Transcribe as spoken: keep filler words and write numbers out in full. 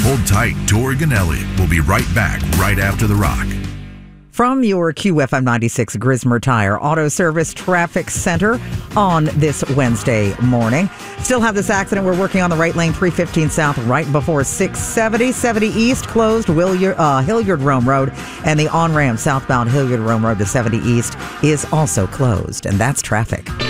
Hold tight. Torg and Elliott will be right back right after the rock. From your Q F M ninety-six Grismer Tire Auto Service Traffic Center on this Wednesday morning. Still have this accident. We're working on the right lane, three fifteen south, right before six seventy. seventy east closed, Williard, uh, Hilliard Rome Road, and the on-ramp southbound Hilliard Rome Road to seventy east is also closed. And that's traffic.